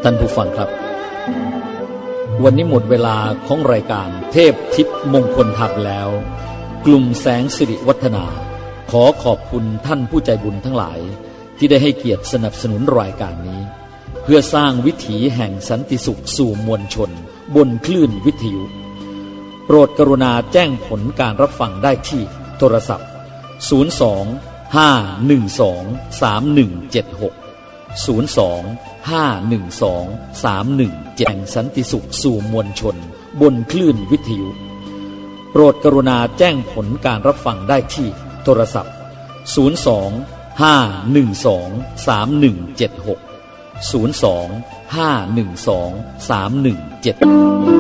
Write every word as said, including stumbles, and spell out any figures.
ท่านผู้ฟังครับวันนี้หมดเวลาของรายการเทพทิพย์มงคลธรรมแล้วกลุ่มแสงสิริวัฒนาขอขอบคุณท่านผู้ใจบุญทั้งหลายที่ได้ให้เกียรติสนับสนุนรายการนี้เพื่อสร้างวิถีแห่งสันติสุขสู่มวลชนบนคลื่นวิทยุโปรดกรุณาแจ้งผลการรับฟังได้ที่โทรศัพท์ศูนย์ สอง ห้า หนึ่ง สอง สาม หนึ่ง เจ็ด หก ศูนย์ สอง ห้า หนึ่ง สอง สาม หนึ่ง เจ็ด แห่งสันติสุขสู่มวลชนบนคลื่นวิทยุโปรดกรุณาแจ้งผลการรับฟังได้ที่โทรศัพท์ศูนย์ สอง ห้า หนึ่ง สอง สาม หนึ่ง เจ็ด หก ศูนย์ สอง ห้า หนึ่ง สอง สาม หนึ่ง เจ็ด